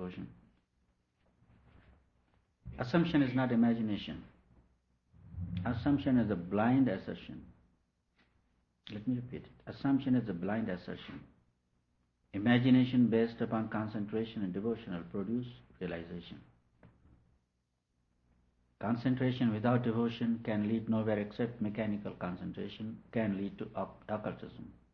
devotion. Assumption is not imagination. Assumption is a blind assertion. Let me repeat it. Assumption is a blind assertion. Imagination based upon concentration and devotion will produce realization. Concentration without devotion can lead nowhere except mechanical concentration, can lead to occultism.